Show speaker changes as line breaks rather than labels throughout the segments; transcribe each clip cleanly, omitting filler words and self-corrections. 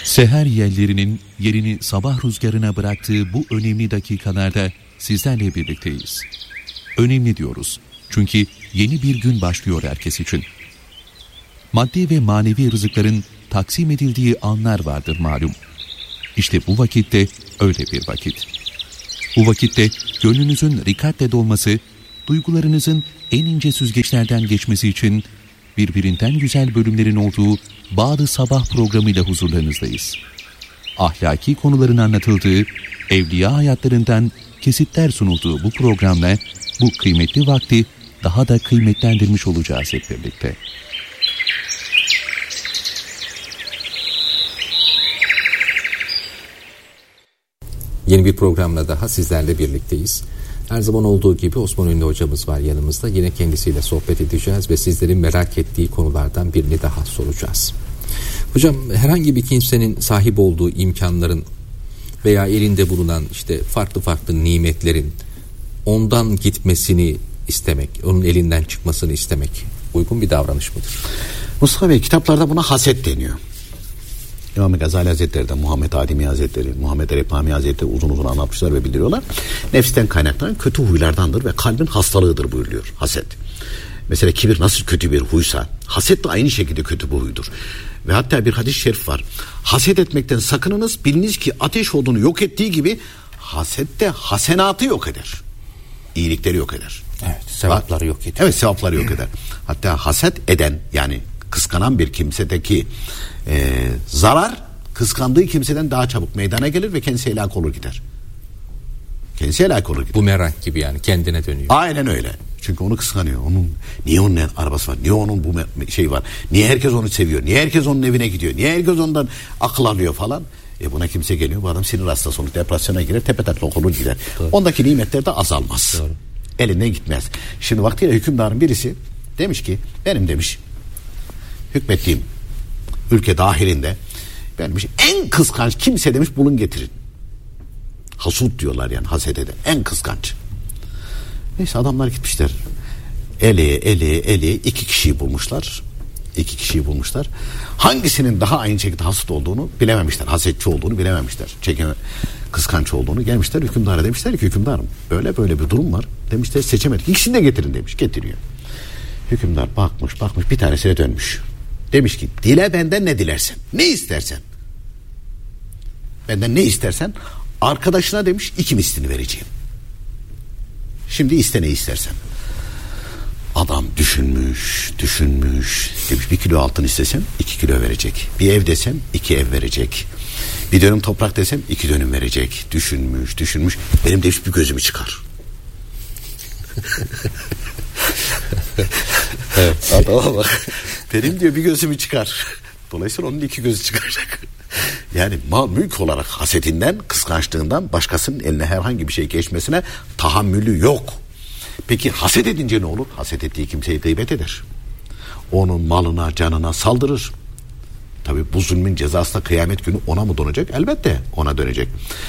Seher yellerinin yerini sabah rüzgarına bıraktığı bu önemli dakikalarda sizlerle birlikteyiz. Önemli diyoruz. Çünkü yeni bir gün başlıyor herkes için. Maddi ve manevi rızıkların taksim edildiği anlar vardır malum. İşte bu vakitte öyle bir vakit. Bu vakitte gönlünüzün rikatle dolması, duygularınızın en ince süzgeçlerden geçmesi için birbirinden güzel bölümlerin olduğu Bağ-ı Sabah programıyla huzurlarınızdayız. Ahlaki konuların anlatıldığı, evliya hayatlarından kesitler sunulduğu bu programla bu kıymetli vakti daha da kıymetlendirmiş olacağız hep birlikte.
Yeni bir programla daha sizlerle birlikteyiz. Her zaman olduğu gibi Osman Ünlü hocamız var yanımızda. Yine kendisiyle sohbet edeceğiz ve sizlerin merak ettiği konulardan birini daha soracağız. Hocam, herhangi bir kimsenin sahip olduğu imkanların veya elinde bulunan işte farklı nimetlerin ondan gitmesini istemek, onun elinden çıkmasını istemek uygun bir davranış mıdır?
Mustafa Bey, kitaplarda buna haset deniyor. İmam-ı Gazali Hazretleri de, Muhammed Adimi Hazretleri, Muhammed Erepami Hazretleri uzun anlatmışlar ve bildiriyorlar. Nefsten kaynaklanan kötü huylardandır ve kalbin hastalığıdır buyuruyor haset. Mesela kibir nasıl kötü bir huysa, haset de aynı şekilde kötü bir huydur. Ve hatta bir hadis-i şerif var. Haset etmekten sakınınız, biliniz ki ateş odunu yok ettiği gibi haset de hasenatı yok eder. İyilikleri yok eder.
Evet, sevapları yok eder.
Evet, sevapları yok eder. Hatta haset eden, yani kıskanan bir kimsedeki zarar kıskandığı kimseden daha çabuk meydana gelir ve kendisi helak olur gider. Kendisi helak olur gider.
Bumerang gibi, yani kendine dönüyor.
Aynen öyle. Çünkü onu kıskanıyor. Niye onun arabası var? Niye onun bu şey var? Niye herkes onu seviyor? Niye herkes onun evine gidiyor? Niye herkes ondan akıl alıyor falan? Buna kimse geliyor. Bu adam sinir hastası olur. Depresyona girer. Tepetaklak olur gider. Doğru. Ondaki nimetler de azalmaz. Doğru. Elinden gitmez. Şimdi vaktiyle hükümdarın birisi demiş ki, benim demiş hükmettiğim ülke dahilinde benim en kıskanç kimse demiş bulun getirin. Hasut diyorlar, yani haset eden. En kıskanç. Neyse, adamlar gitmişler. Eleye iki kişiyi bulmuşlar. Hangisinin daha aynı şekilde hasut olduğunu bilememişler. Hasetçi olduğunu bilememişler. Kıskanç olduğunu. Gelmişler hükümdara, demişler ki, hükümdarım böyle bir durum var. Demişler, seçemedik. İkisini de getirin demiş. Getiriyor. Hükümdar bakmış bir tanesine dönmüş. Demiş ki, dile benden ne dilersen. Ne istersen. Benden ne istersen, arkadaşına demiş 2 mislini vereceğim. Şimdi iste ne istersen. Adam düşünmüş. Demiş, 1 kilo altın istesem 2 kilo verecek. Bir ev desem 2 ev verecek. Bir dönüm toprak desem 2 dönüm verecek. Düşünmüş. Benim demiş bir gözümü çıkar. Evet, adama bak. Benim diyor bir gözümü çıkar. Dolayısıyla onun 2 gözü çıkacak. Yani mal mülk olarak hasetinden, kıskançlığından başkasının eline herhangi bir şey geçmesine tahammülü yok. Peki haset edince ne olur? Haset ettiği kimseyi gıybet eder. Onun malına, canına saldırır. Tabii bu zulmün cezası da kıyamet günü ona mı dönecek? Elbette ona dönecek.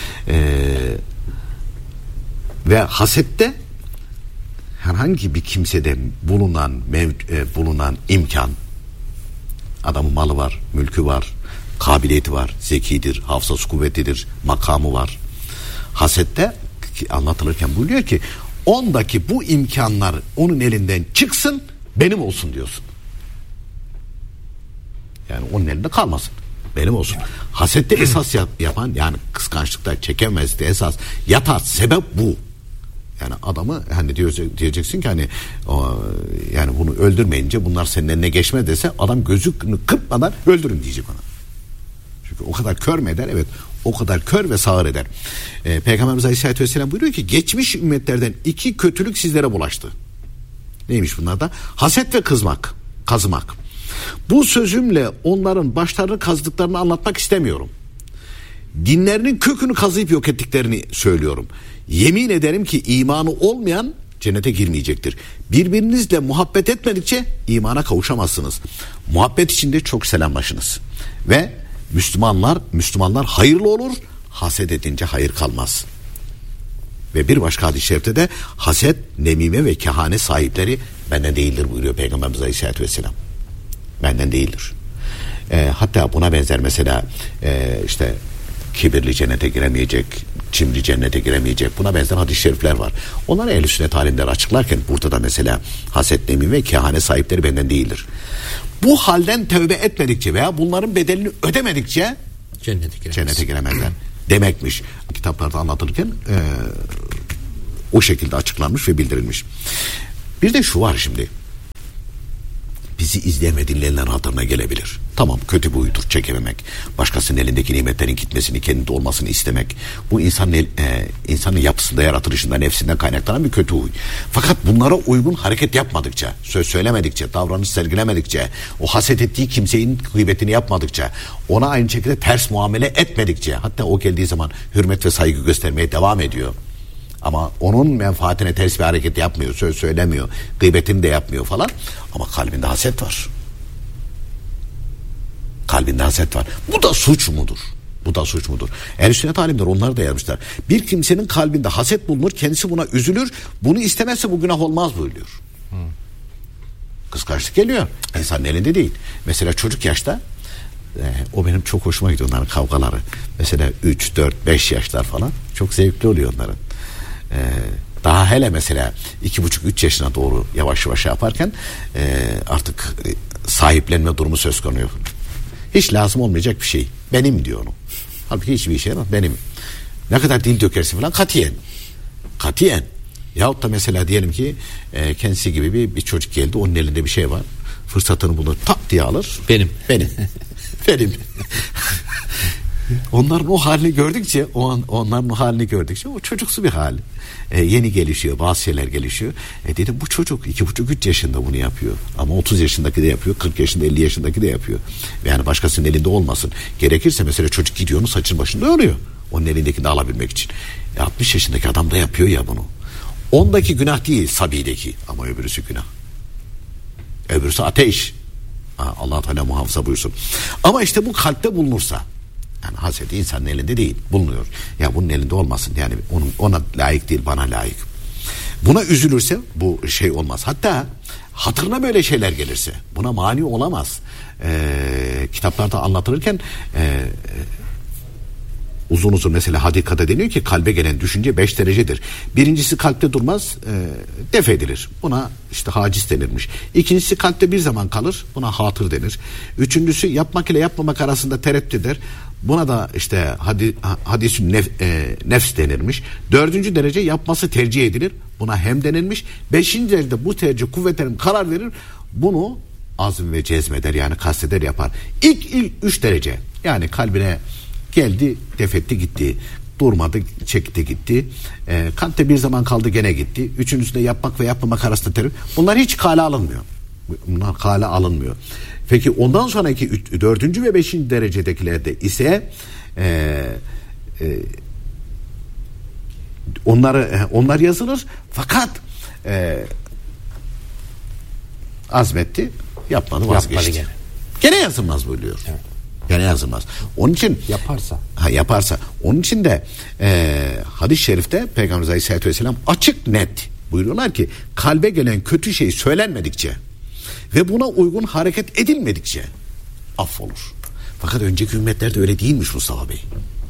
Ve hasette herhangi bir kimsede bulunan imkan, adamın malı var, mülkü var, kabiliyeti var, zekidir, hafızası kuvvetlidir, makamı var. Hasette anlatılırken buyuruyor ki, ondaki bu imkanlar onun elinden çıksın, benim olsun diyorsun. Yani onun elinde kalmasın, benim olsun. Hasette esas yapan, yani kıskançlıkta, çekemezlikte esas yatan sebep bu. Yani adamı hani diyeceksin ki hani yani bunu öldürmeyince bunlar senin eline geçme dese, adam gözünü kırpmadan öldürün diyecek ona. Çünkü o kadar kör mü eder? Evet, o kadar kör ve sağır eder. Peygamberimiz Aleyhisselatü Vesselam buyuruyor ki, geçmiş ümmetlerden 2 kötülük sizlere bulaştı. Neymiş bunlar da? Haset ve kazımak. Bu sözümle onların başlarını kazdıklarını anlatmak istemiyorum. Dinlerinin kökünü kazıyıp yok ettiklerini söylüyorum. Yemin ederim ki imanı olmayan cennete girmeyecektir. Birbirinizle muhabbet etmedikçe imana kavuşamazsınız. Muhabbet içinde çok selamlaşınız. Ve Müslümanlar hayırlı olur, haset edince hayır kalmaz. Ve bir başka hadis-i şerifte de haset, nemime ve kehane sahipleri benden değildir buyuruyor Peygamberimiz Aleyhisselatü Vesselam. Benden değildir. Hatta buna benzer mesela işte kibirli cennete giremeyecek, cimri cennete giremeyecek, buna benzer hadis-i şerifler var. Onları ehl-i sünnet alimleri açıklarken burada da mesela haset, nemin ve kehane sahipleri benden değildir. Bu halden tövbe etmedikçe veya bunların bedelini ödemedikçe cennete giremezler demekmiş. Kitaplarda anlatılırken o şekilde açıklanmış ve bildirilmiş. Bir de şu var şimdi. Bizi izleyen ve dinleyenlerin hatırına gelebilir. Tamam, kötü bir huydur çekememek. Başkasının elindeki nimetlerin gitmesini, kendinde olmasını istemek. Bu insanın yapısında, yaratılışında, nefsinden kaynaklanan bir kötü huy. Fakat bunlara uygun hareket yapmadıkça, söz söylemedikçe, davranış sergilemedikçe, o haset ettiği kimsenin gıybetini yapmadıkça, ona aynı şekilde ters muamele etmedikçe, hatta o geldiği zaman hürmet ve saygı göstermeye devam ediyor. Ama onun menfaatine ters bir hareket yapmıyor, söz söylemiyor, gıybetini de yapmıyor falan. Ama kalbinde haset var. Kalbinde haset var. Bu da suç mudur? Bu da suç mudur? Ehl-i sünnet alimler onları da yazmışlar. Bir kimsenin kalbinde haset bulunur, kendisi buna üzülür, bunu istemezse bu günah olmaz buyuruyor. Kıskançlık geliyor. İnsanın elinde değil. Mesela çocuk yaşta o benim çok hoşuma gidiyor onların kavgaları. Mesela 3, 4, 5 yaşlar falan çok zevkli oluyor onların. Daha hele mesela 2,5-3 yaşına doğru yavaş yavaş yaparken artık sahiplenme durumu söz konusu. Hiç lazım olmayacak bir şey. Benim diyor onu. Halbuki hiçbir işe yaramaz. Benim. Ne kadar dil dökersin falan katiyen. Yahut da mesela diyelim ki kendisi gibi bir çocuk geldi, onun elinde bir şey var. Fırsatını bulur, tak diye alır. Benim. Onların o halini gördükçe, o çocuksu bir hal. Yeni gelişiyor, bazı şeyler gelişiyor. Dedim bu çocuk 2,5-3 yaşında bunu yapıyor. Ama 30 yaşındaki de yapıyor, 40 yaşında, 50 yaşındaki de yapıyor. Yani başkasının elinde olmasın. Gerekirse mesela çocuk gidiyor, onun saçın başında örüyor. Onun elindekini de alabilmek için. 60 yaşındaki adam da yapıyor ya bunu. Ondaki günah değil, sabideki. Ama öbürüsü günah. Öbürüsü ateş. Allah Teala muhafaza buyursun. Ama işte bu kalpte bulunursa, yani haset insanın elinde değil, bulunuyor. Ya bunun elinde olmasın, yani ona layık değil, bana layık. Buna üzülürse bu şey olmaz. Hatta hatırına böyle şeyler gelirse buna mani olamaz. Kitaplarda anlatılırken uzun mesela hadikada deniyor ki kalbe gelen düşünce 5 derecedir. Birincisi kalpte durmaz, def edilir. Buna işte haciz denirmiş. İkincisi kalpte bir zaman kalır. Buna hatır denir. Üçüncüsü yapmak ile yapmamak arasında tereddüt eder. Buna da işte hadis-ü nefs denirmiş. 4. derece yapması tercih edilir. Buna hem denilmiş. 5. derecede bu tercih kuvvetlerin karar verir. Bunu azm ve cezmeder, yani kasteder, yapar. İlk 3 derece, yani kalbine geldi, defetti, gitti. Durmadı, çekti, gitti. Kalpte bir zaman kaldı, gene gitti. Üçüncüsünde yapmak ve yapmamak arasında tereddüt. Bunlar hiç kale alınmıyor. Peki ondan sonraki 4. ve 5. derecedekilerde ise onlar yazılır. Fakat azmetti, yapmadı, vazgeçti. Gene yazılmaz buyuruyor. Evet. Gene yazılmaz. Onun için yaparsa. Onun için de hadis-i şerifte Peygamber Aleyhisselatü Vesselam açık net buyuruyorlar ki kalbe gelen kötü şey söylenmedikçe ve buna uygun hareket edilmedikçe affolur. Fakat önceki ümmetlerde öyle değilmiş Mustafa Bey.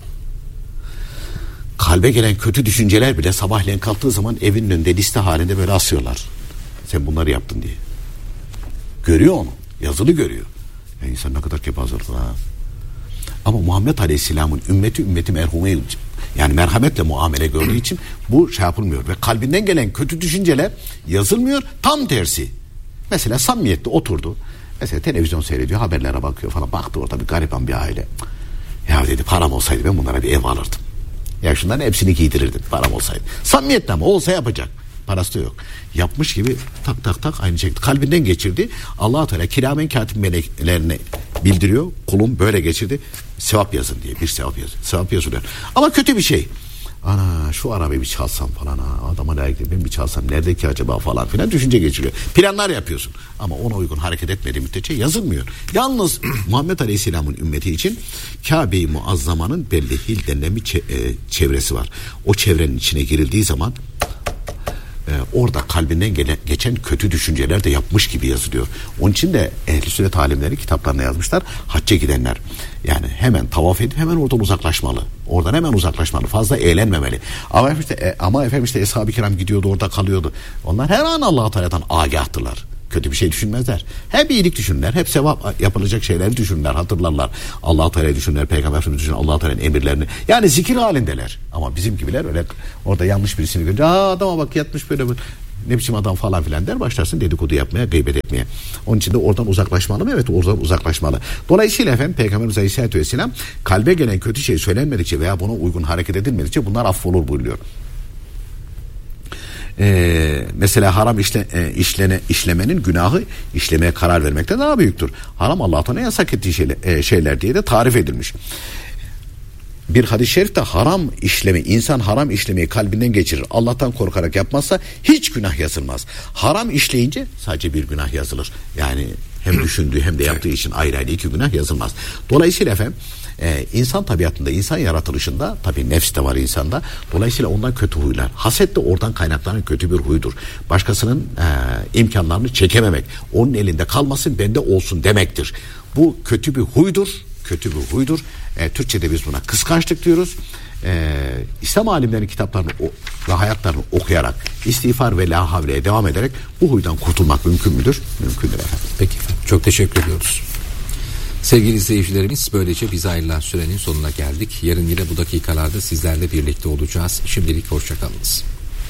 Kalbe gelen kötü düşünceler bile sabahleyin kalktığı zaman evinin önünde liste halinde böyle asıyorlar. Sen bunları yaptın diye. Görüyor onu. Yazılı görüyor. İnsan ne kadar kepazedir ha. Ama Muhammed Aleyhisselam'ın ümmeti merhume, yani merhametle muamele gördüğü için bu şey yapılmıyor ve kalbinden gelen kötü düşünceler yazılmıyor, tam tersi. Mesela samimiyetle oturdu. Mesela televizyon seyrediyor, haberlere bakıyor falan. Baktı orada bir gariban bir aile. Ya dedi, param olsaydı ben bunlara bir ev alırdım. Ya şunların hepsini giydirirdim param olsaydı. Samimiyetle ama olsa yapacak. Parası da yok. Yapmış gibi tak aynı şekilde kalbinden geçirdi. Allah-u Teala kiramen katip meleklerine bildiriyor. Kulum böyle geçirdi. Sevap yazın diye, bir sevap yazılıyor. Ama kötü bir şey. Ana şu arabayı bir çalsam falan, adama layık değil, ben bir çalsam nerede ki acaba falan filan düşünce geçiriyor. Planlar yapıyorsun. Ama ona uygun hareket etmediği müddetçe yazılmıyor. Yalnız Muhammed Aleyhisselam'ın ümmeti için Kabe-i Muazzama'nın belli hil denilen bir çevresi var. O çevrenin içine girildiği zaman orada kalbinden geçen kötü düşünceler de yapmış gibi yazılıyor. Onun için de ehl-i sünnet alimleri kitaplarına yazmışlar. Hacca gidenler yani hemen tavaf edip hemen oradan uzaklaşmalı. Oradan hemen uzaklaşmalı. Fazla eğlenmemeli. Ama efendim işte Eshab-ı Kiram gidiyordu, orada kalıyordu. Onlar her an Allah-u Teala'dan agahtılar. Kötü bir şey düşünmezler. Hep iyilik düşünürler. Hep sevap yapılacak şeyleri düşünürler, hatırlarlar. Allah-u Teala'yı düşünürler, Peygamber Efendimiz'i düşünürler, Allah-u Teala'nın emirlerini. Yani zikir halindeler. Ama bizim gibiler öyle orada yanlış birisini görünce adama bak yatmış böyle ne biçim adam falan filan der, başlarsın dedikodu yapmaya, gıybet etmeye. Onun için de oradan uzaklaşmalı mı? Evet, oradan uzaklaşmalı. Dolayısıyla efendim Peygamberimiz Aleyhisselatü Vesselam kalbe gelen kötü şey söylenmedikçe veya buna uygun hareket edilmedikçe bunlar affolur buyuruyor. Mesela haram işlemenin günahı işlemeye karar vermekten daha büyüktür. Haram Allah-u Teala yasak ettiği şeyler diye de tarif edilmiş. Bir hadis-i şerifte insan haram işlemeyi kalbinden geçirir. Allah'tan korkarak yapmazsa hiç günah yazılmaz. Haram işleyince sadece bir günah yazılır. Yani hem düşündüğü hem de yaptığı için ayrı ayrı 2 günah yazılmaz. Dolayısıyla efendim insan tabiatında, insan yaratılışında tabii nefs de var insanda. Dolayısıyla ondan kötü huylar. Haset de oradan kaynaklanan kötü bir huydur. Başkasının imkanlarını çekememek, onun elinde kalmasın bende olsun demektir. Bu kötü bir huydur. Türkçe'de biz buna kıskançlık diyoruz. İslam alimlerinin kitaplarını ve hayatlarını okuyarak, istiğfar ve la havleye devam ederek bu huydan kurtulmak mümkün müdür? Mümkündür efendim.
Peki efendim, çok teşekkür ediyoruz. Sevgili izleyicilerimiz, böylece bize ayrılan sürenin sonuna geldik. Yarın yine bu dakikalarda sizlerle birlikte olacağız. Şimdilik hoşçakalınız.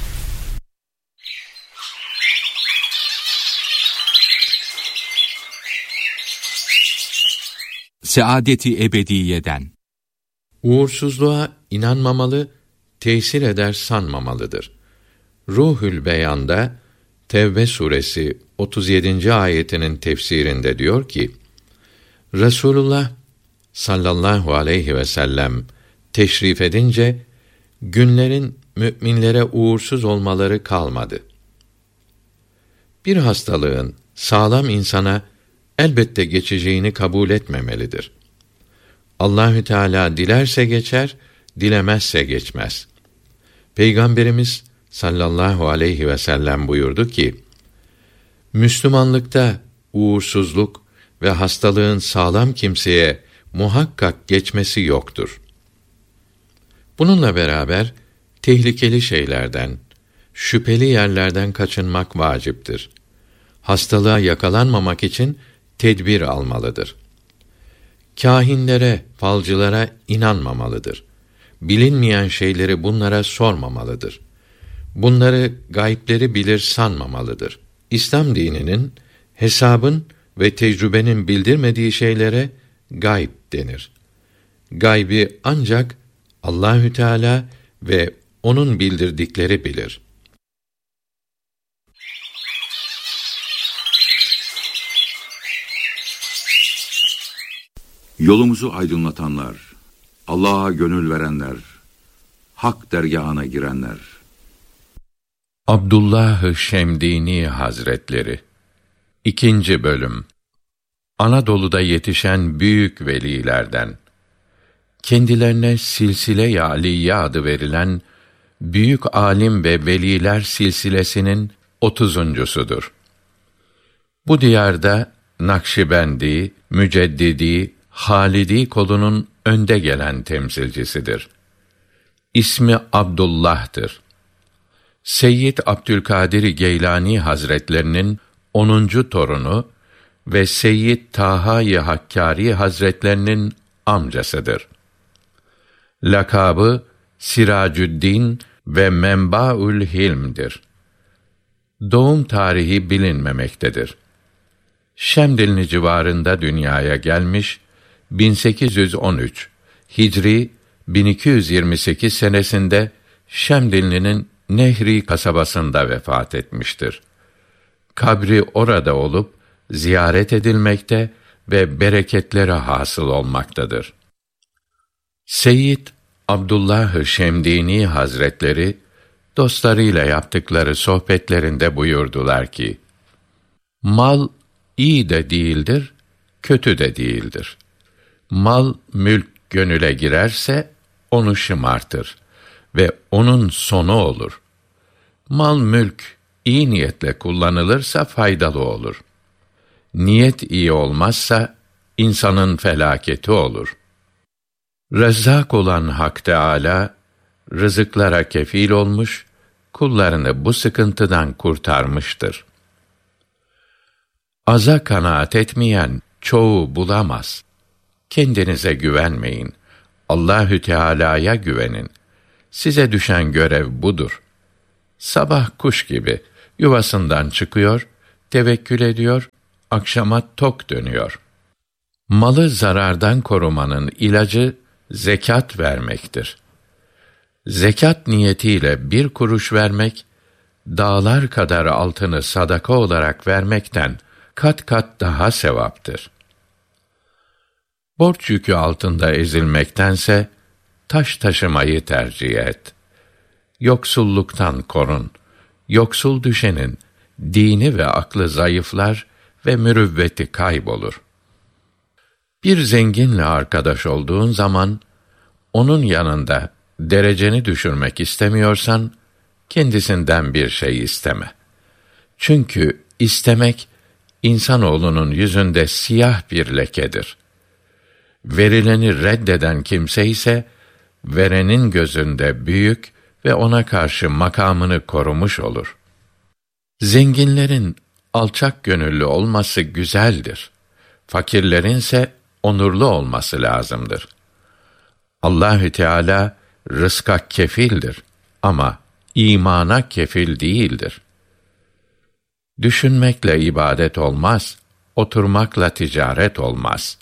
Saadeti ebediyeden.
Uğursuzluğa inanmamalı, tesir eder sanmamalıdır. Ruhül Beyan'da Tevbe suresi 37. ayetinin tefsirinde diyor ki, Resulullah sallallahu aleyhi ve sellem teşrif edince günlerin müminlere uğursuz olmaları kalmadı. Bir hastalığın sağlam insana elbette geçeceğini kabul etmemelidir. Allahü Teala dilerse geçer, dilemezse geçmez. Peygamberimiz sallallahu aleyhi ve sellem buyurdu ki, Müslümanlıkta uğursuzluk ve hastalığın sağlam kimseye muhakkak geçmesi yoktur. Bununla beraber tehlikeli şeylerden, şüpheli yerlerden kaçınmak vaciptir. Hastalığa yakalanmamak için tedbir almalıdır. Kâhinlere, falcılara inanmamalıdır. Bilinmeyen şeyleri bunlara sormamalıdır. Bunları gaybleri bilir sanmamalıdır. İslam dininin hesabın ve tecrübenin bildirmediği şeylere gayb denir. Gaybi ancak Allahü Teala ve onun bildirdikleri bilir.
Yolumuzu aydınlatanlar, Allah'a gönül verenler, hak dergâhına girenler.
Abdullah-ı Şemdini Hazretleri 2. Bölüm. Anadolu'da yetişen büyük velilerden, kendilerine silsile-i aliyye adı verilen büyük alim ve veliler silsilesinin 30'uncusudur. Bu diyarda Nakşibendi, Müceddidi, Halidi kolunun önde gelen temsilcisidir. İsmi Abdullah'tır. Seyyid Abdülkadir Geylani Hazretlerinin 10. torunu ve Seyyid Taha-i Hakkari Hazretlerinin amcasıdır. Lakabı Siracüddin ve Menbaül Hilm'dir. Doğum tarihi bilinmemektedir. Şemdinli civarında dünyaya gelmiş, 1813 Hicri 1228 senesinde Şemdinli'nin Nehri kasabasında vefat etmiştir. Kabri orada olup ziyaret edilmekte ve bereketlere hasıl olmaktadır. Seyyid Abdullah-ı Şemdini Hazretleri dostlarıyla yaptıkları sohbetlerinde buyurdular ki, mal iyi de değildir, kötü de değildir. Mal mülk gönüle girerse onu şımartır ve onun sonu olur. Mal mülk iyi niyetle kullanılırsa faydalı olur. Niyet iyi olmazsa insanın felaketi olur. Rezzak olan Hak Teâlâ, rızıklara kefil olmuş, kullarını bu sıkıntıdan kurtarmıştır. Aza kanaat etmeyen çoğu bulamaz. Kendinize güvenmeyin. Allahü Teâlâ'ya güvenin. Size düşen görev budur. Sabah kuş gibi yuvasından çıkıyor, tevekkül ediyor, akşama tok dönüyor. Malı zarardan korumanın ilacı zekat vermektir. Zekat niyetiyle 1 kuruş vermek, dağlar kadar altını sadaka olarak vermekten kat kat daha sevaptır. Borç yükü altında ezilmektense taş taşımayı tercih et. Yoksulluktan korun. Yoksul düşenin dini ve aklı zayıflar ve mürüvveti kaybolur. Bir zenginle arkadaş olduğun zaman, onun yanında dereceni düşürmek istemiyorsan, kendisinden bir şey isteme. Çünkü istemek, insanoğlunun yüzünde siyah bir lekedir. Verileni reddeden kimse ise, verenin gözünde büyük ve ona karşı makamını korumuş olur. Zenginlerin alçak gönüllü olması güzeldir. Fakirlerinse onurlu olması lazımdır. Allahü Teâlâ rızka kefildir ama imana kefil değildir. Düşünmekle ibadet olmaz, oturmakla ticaret olmaz.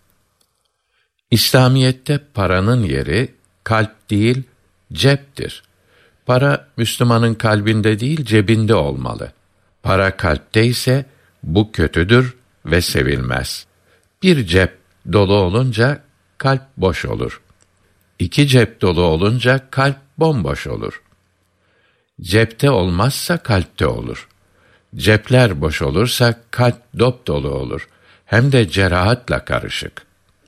İslamiyette paranın yeri kalp değil, ceptir. Para Müslümanın kalbinde değil, cebinde olmalı. Para kalpte ise bu kötüdür ve sevilmez. Bir cep dolu olunca kalp boş olur. 2 cep dolu olunca kalp bomboş olur. Cepte olmazsa kalpte olur. Cepler boş olursa kalp dopdolu olur. Hem de cerahatla karışık.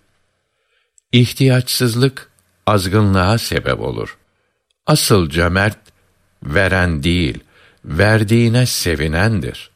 İhtiyaçsızlık azgınlığa sebep olur. Asıl cömert, veren değil, verdiğine sevinendir.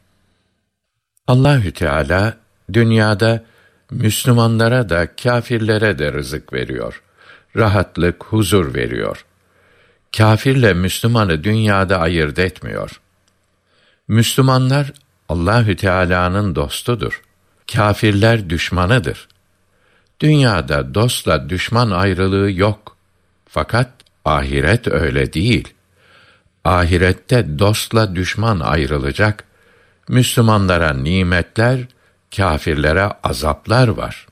Allahü Teâlâ, dünyada Müslümanlara da kâfirlere de rızık veriyor. Rahatlık, huzur veriyor. Kâfirle Müslümanı dünyada ayırt etmiyor. Müslümanlar Allahü Teâlâ'nın dostudur. Kâfirler düşmanıdır. Dünyada dostla düşman ayrılığı yok. Fakat ahiret öyle değil. Ahirette dostla düşman ayrılacak. Müslümanlara nimetler, kâfirlere azaplar var.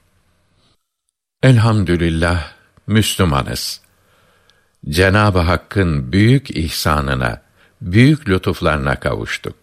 Elhamdülillah Müslümanız. Cenab-ı Hakk'ın büyük ihsanına, büyük lütuflarına kavuştuk.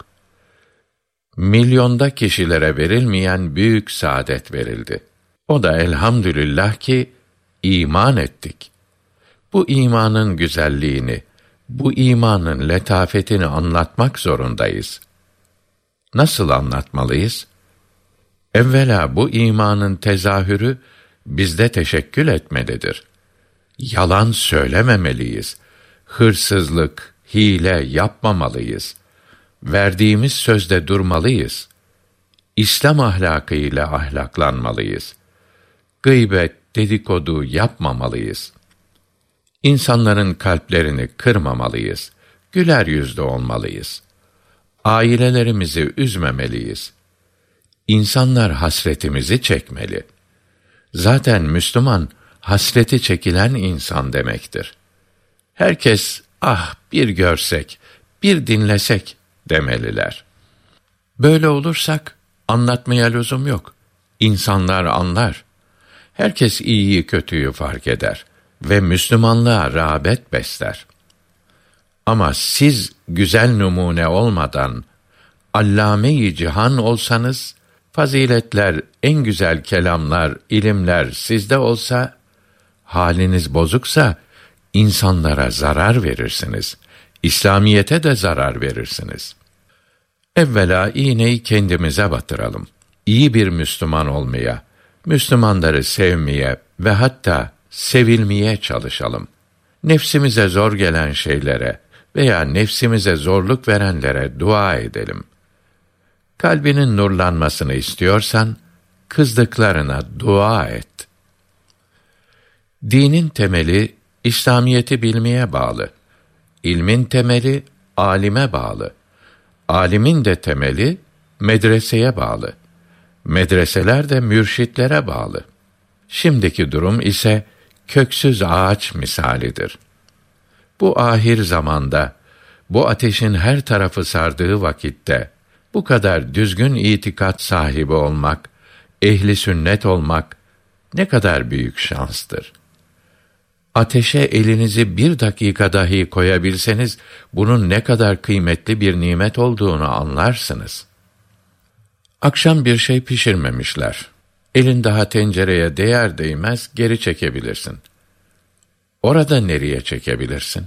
Milyonda kişilere verilmeyen büyük saadet verildi. O da elhamdülillah ki iman ettik. Bu imanın güzelliğini, bu imanın letafetini anlatmak zorundayız. Nasıl anlatmalıyız? Evvela bu imanın tezahürü bizde teşekkül etmelidir. Yalan söylememeliyiz. Hırsızlık, hile yapmamalıyız. Verdiğimiz sözde durmalıyız. İslam ahlakıyla ahlaklanmalıyız. Gıybet, dedikodu yapmamalıyız. İnsanların kalplerini kırmamalıyız. Güler yüzlü olmalıyız. Ailelerimizi üzmemeliyiz. İnsanlar hasretimizi çekmeli. Zaten Müslüman, hasreti çekilen insan demektir. Herkes, ah bir görsek, bir dinlesek demeliler. Böyle olursak, anlatmaya lüzum yok. İnsanlar anlar. Herkes iyiyi kötüyü fark eder ve Müslümanlığa rağbet besler. Ama siz güzel numune olmadan, allame-i cihan olsanız, faziletler, en güzel kelamlar, ilimler sizde olsa, haliniz bozuksa, insanlara zarar verirsiniz. İslamiyete de zarar verirsiniz. Evvela iğneyi kendimize batıralım. İyi bir Müslüman olmaya, Müslümanları sevmeye ve hatta sevilmeye çalışalım. Nefsimize zor gelen şeylere, veya nefsimize zorluk verenlere dua edelim. Kalbinin nurlanmasını istiyorsan, kızdıklarına dua et. Dinin temeli, İslamiyeti bilmeye bağlı. İlmin temeli, alime bağlı. Alimin de temeli, medreseye bağlı. Medreseler de mürşitlere bağlı. Şimdiki durum ise köksüz ağaç misalidir. Bu ahir zamanda, bu ateşin her tarafı sardığı vakitte, bu kadar düzgün itikat sahibi olmak, ehli sünnet olmak ne kadar büyük şanstır. Ateşe elinizi bir dakika dahi koyabilseniz, bunun ne kadar kıymetli bir nimet olduğunu anlarsınız. Akşam bir şey pişirmemişler. Elin daha tencereye değer değmez geri çekebilirsin. Orada nereye çekebilirsin?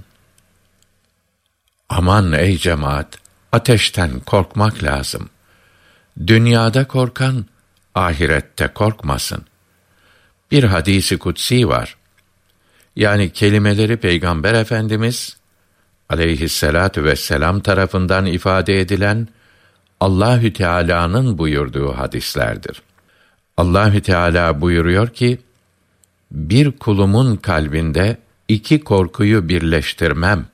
Aman ey cemaat, ateşten korkmak lazım. Dünyada korkan, ahirette korkmasın. Bir hadisi kutsi var. Yani kelimeleri Peygamber Efendimiz aleyhissalatu vesselam tarafından ifade edilen Allahü Teala'nın buyurduğu hadislerdir. Allahü Teala buyuruyor ki, bir kulumun kalbinde iki korkuyu birleştirmem.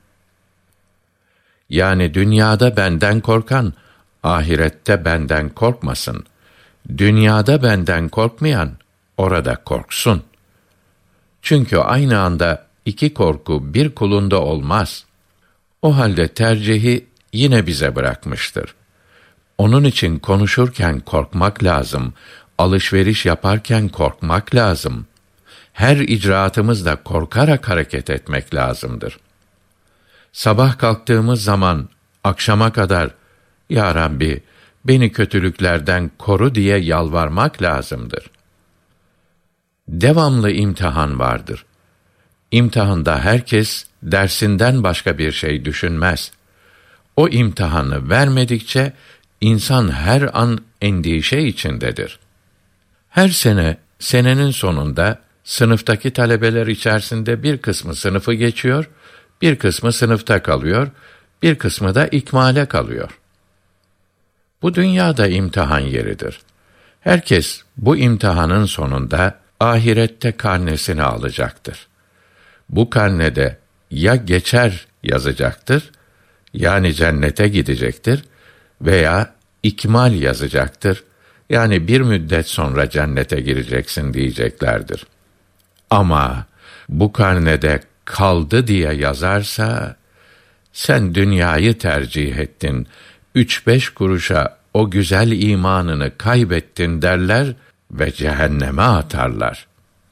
Yani dünyada benden korkan, ahirette benden korkmasın. Dünyada benden korkmayan, orada korksun. Çünkü aynı anda iki korku bir kulunda olmaz. O halde tercihi yine bize bırakmıştır. Onun için konuşurken korkmak lazım, alışveriş yaparken korkmak lazım. Her icraatımızda korkarak hareket etmek lazımdır. Sabah kalktığımız zaman akşama kadar, Ya Rabbi, beni kötülüklerden koru diye yalvarmak lazımdır. Devamlı imtihan vardır. İmtihanda herkes dersinden başka bir şey düşünmez. O imtihanı vermedikçe insan her an endişe içindedir. Her sene, senenin sonunda sınıftaki talebeler içerisinde bir kısmı sınıfı geçiyor, bir kısmı sınıfta kalıyor, bir kısmı da ikmale kalıyor. Bu dünyada imtihan yeridir. Herkes bu imtihanın sonunda ahirette karnesini alacaktır. Bu karnede ya geçer yazacaktır, yani cennete gidecektir veya ikmal yazacaktır, yani bir müddet sonra cennete gireceksin diyeceklerdir. Ama bu karnede kaldı diye yazarsa, sen dünyayı tercih ettin, 3-5 kuruşa o güzel imanını kaybettin derler ve cehenneme atarlar.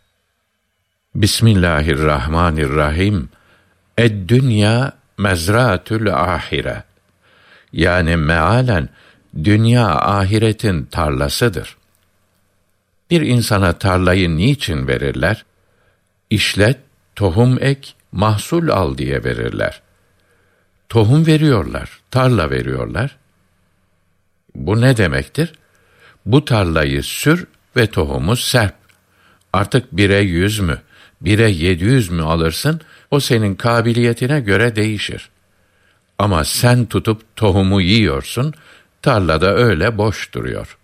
Bismillahirrahmanirrahim. Ed-dünya mezraatül ahire. Yani mealen, dünya ahiretin tarlasıdır. Bir insana tarlayı niçin verirler? İşlet, tohum ek, mahsul al diye verirler. Tohum veriyorlar, tarla veriyorlar. Bu ne demektir? Bu tarlayı sür ve tohumu serp. Artık 1'e 100 mü, 1'e 700 mü alırsın, o senin kabiliyetine göre değişir. Ama sen tutup tohumu yiyorsun, tarlada öyle boş duruyor.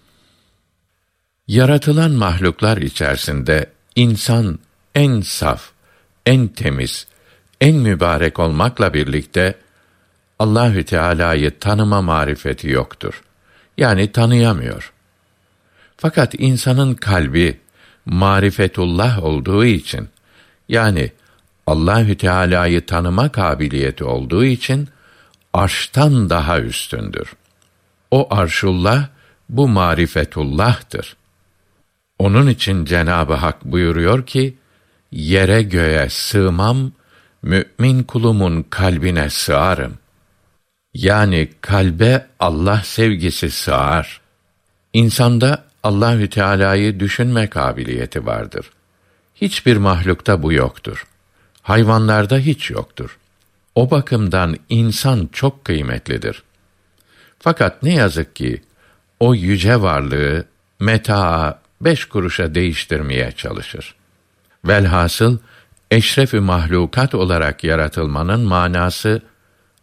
Yaratılan mahluklar içerisinde insan en saf, en temiz, en mübarek olmakla birlikte Allahü Teala'yı tanıma marifeti yoktur. Yani tanıyamıyor. Fakat insanın kalbi marifetullah olduğu için, yani Allahü Teala'yı tanıma kabiliyeti olduğu için arştan daha üstündür. O arşullah bu marifetullah'tır. Onun için Cenab-ı Hak buyuruyor ki, yere göğe sığmam, mümin kulumun kalbine sığarım. Yani kalbe Allah sevgisi sığar. İnsanda Allahü Teala'yı düşünme kabiliyeti vardır. Hiçbir mahlukta bu yoktur. Hayvanlarda hiç yoktur. O bakımdan insan çok kıymetlidir. Fakat ne yazık ki o yüce varlığı metaa 5 kuruşa değiştirmeye çalışır. Velhasıl eşref-i mahlukat olarak yaratılmanın manası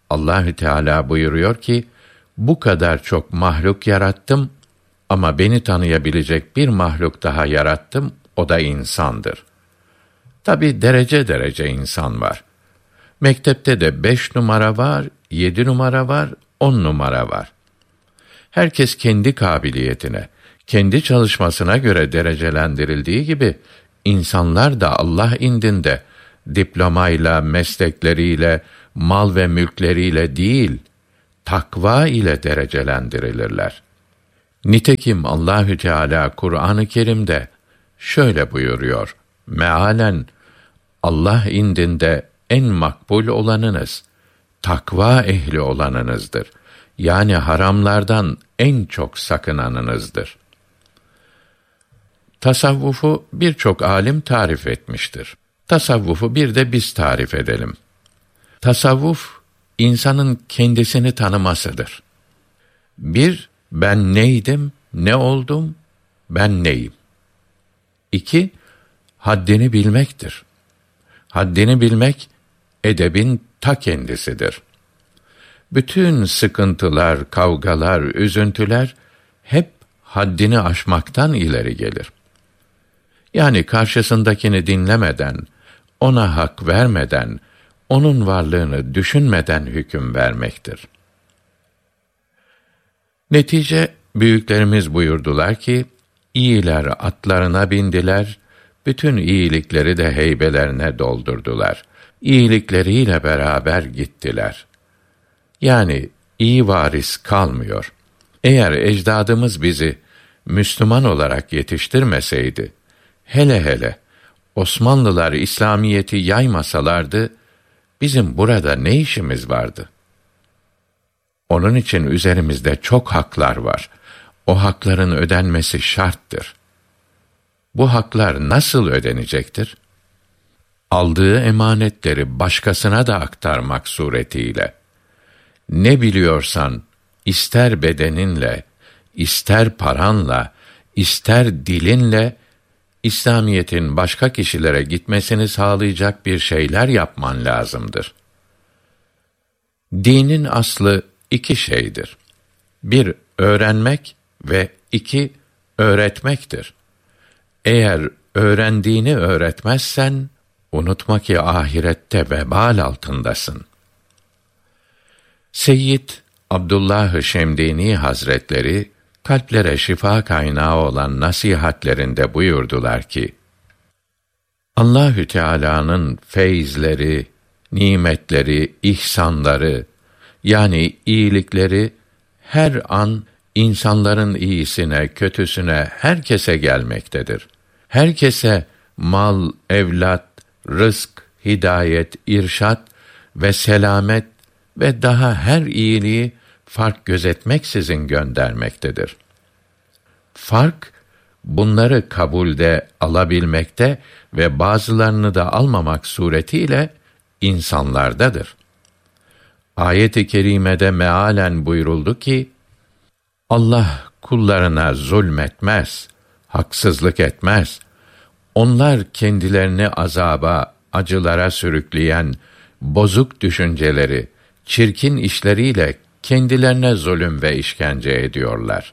Allahü Teala buyuruyor ki, bu kadar çok mahluk yarattım ama beni tanıyabilecek bir mahluk daha yarattım, o da insandır. Tabi derece derece insan var. Mektepte de 5 numara var, 7 numara var, 10 numara var. Herkes kendi kabiliyetine, kendi çalışmasına göre derecelendirildiği gibi, insanlar da Allah indinde diplomayla, meslekleriyle, mal ve mülkleriyle değil, takva ile derecelendirilirler. Nitekim Allahü Teala Kur'an-ı Kerim'de şöyle buyuruyor: mealen Allah indinde en makbul olanınız, takva ehli olanınızdır. Yani haramlardan en çok sakınanınızdır. Tasavvufu birçok alim tarif etmiştir. Tasavvufu bir de biz tarif edelim. Tasavvuf, insanın kendisini tanımasıdır. Bir, ben neydim, ne oldum, ben neyim? 2, haddini bilmektir. Haddini bilmek, edebin ta kendisidir. Bütün sıkıntılar, kavgalar, üzüntüler hep haddini aşmaktan ileri gelir. Yani karşısındakini dinlemeden, ona hak vermeden, onun varlığını düşünmeden hüküm vermektir. Netice, büyüklerimiz buyurdular ki, iyiler atlarına bindiler, bütün iyilikleri de heybelerine doldurdular. İyilikleriyle beraber gittiler. Yani iyi varis kalmıyor. Eğer ecdadımız bizi Müslüman olarak yetiştirmeseydi, hele hele Osmanlılar İslamiyeti yaymasalardı, bizim burada ne işimiz vardı? Onun için üzerimizde çok haklar var. O hakların ödenmesi şarttır. Bu haklar nasıl ödenecektir? Aldığı emanetleri başkasına da aktarmak suretiyle. Ne biliyorsan, ister bedeninle, ister paranla, ister dilinle, İslamiyet'in başka kişilere gitmesini sağlayacak bir şeyler yapman lazımdır. Dinin aslı 2 şeydir. 1, öğrenmek ve 2, öğretmektir. Eğer öğrendiğini öğretmezsen, unutma ki ahirette vebal altındasın. Seyyid Abdullah-ı Şemdini Hazretleri, kalplere şifa kaynağı olan nasihatlerinde buyurdular ki, Allahü Teala'nın feyizleri, nimetleri, ihsanları, yani iyilikleri her an insanların iyisine, kötüsüne, herkese gelmektedir. Herkese mal, evlat, rızk, hidayet, irşat ve selamet ve daha her iyiliği fark gözetmeksizin göndermektedir. Fark, bunları kabulde alabilmekte ve bazılarını da almamak suretiyle insanlardadır. Ayet-i kerimede mealen buyuruldu ki, Allah kullarına zulmetmez, haksızlık etmez. Onlar kendilerini azaba, acılara sürükleyen bozuk düşünceleri, çirkin işleriyle kendilerine zulüm ve işkence ediyorlar.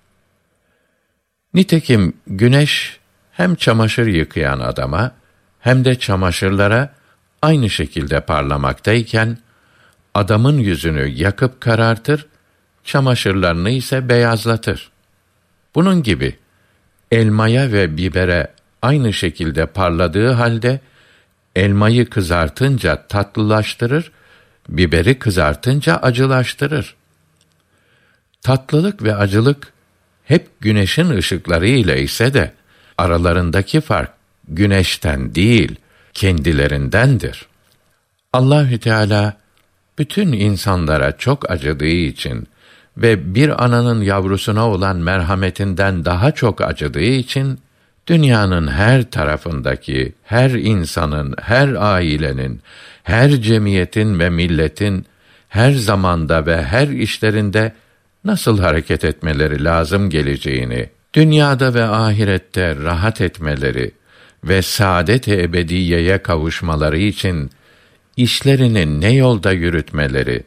Nitekim güneş hem çamaşır yıkayan adama hem de çamaşırlara aynı şekilde parlamaktayken adamın yüzünü yakıp karartır, çamaşırlarını ise beyazlatır. Bunun gibi elmaya ve bibere aynı şekilde parladığı halde elmayı kızartınca tatlılaştırır, biberi kızartınca acılaştırır. Tatlılık ve acılık hep güneşin ışıkları ile ise de aralarındaki fark güneşten değil, kendilerindendir. Allahü Teala bütün insanlara çok acıdığı için ve bir ananın yavrusuna olan merhametinden daha çok acıdığı için dünyanın her tarafındaki her insanın, her ailenin, her cemiyetin ve milletin her zamanda ve her işlerinde nasıl hareket etmeleri lazım geleceğini, dünyada ve ahirette rahat etmeleri ve saadet-i ebediyeye kavuşmaları için işlerini ne yolda yürütmeleri